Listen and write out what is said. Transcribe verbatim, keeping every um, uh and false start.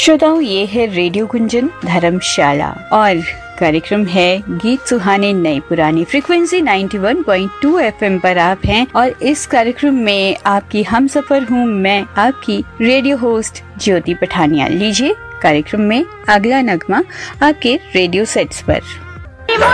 श्रोताओं, ये है रेडियो गुंजन धर्मशाला और कार्यक्रम है गीत सुहाने नए पुराने। Frequency ninety one point two FM पर आप हैं और इस कार्यक्रम में आपकी हमसफर हूँ मैं, आपकी रेडियो होस्ट ज्योति पठानिया। लीजिए कार्यक्रम में अगला नगमा आपके रेडियो सेट्स पर।